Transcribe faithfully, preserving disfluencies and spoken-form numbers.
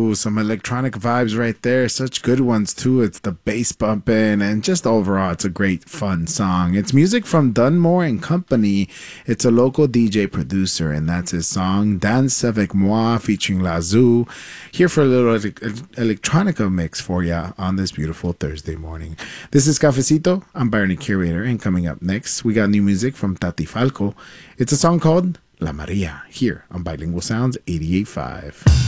Ooh, some electronic vibes right there. Such good ones, too. It's the bass bumping, and just overall, it's a great, fun song. It's music from Dunmore and Company. It's a local D J producer, and that's his song, Dance Avec Moi, featuring Lazoo. Here for a little electronica mix for ya on this beautiful Thursday morning. This is Cafecito. I'm Barney Curator, and coming up next, we got new music from Tati Falco. It's a song called La Maria, here on Bilingual Sounds eighty-eight point five.